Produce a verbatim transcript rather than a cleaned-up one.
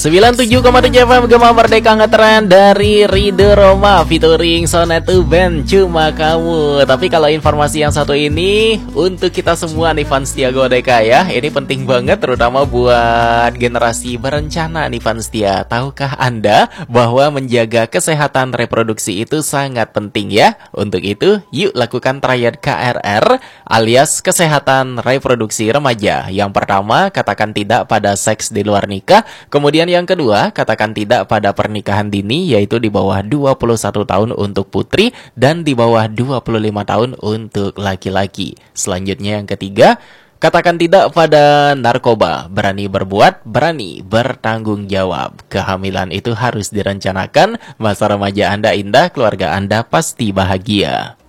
sembilan puluh tujuh koma tujuh F M Gema Merdeka ngetren dari Ridho Roma featuring Sonetu Band Cuma Kamu. Tapi kalau informasi yang satu ini untuk kita semua nih fans setia Godeka ya, ini penting banget terutama buat generasi berencana nih fans setia. Tahukah Anda bahwa menjaga kesehatan reproduksi itu sangat penting ya? Untuk itu yuk lakukan triad K R R alias kesehatan reproduksi remaja. Yang pertama, katakan tidak pada seks di luar nikah. Kemudian yang kedua, katakan tidak pada pernikahan dini, yaitu di bawah dua puluh satu tahun untuk putri dan di bawah dua puluh lima tahun untuk laki-laki. Selanjutnya yang ketiga, katakan tidak pada narkoba. Berani berbuat, berani bertanggung jawab. Kehamilan itu harus direncanakan. Masa remaja Anda indah, keluarga Anda pasti bahagia.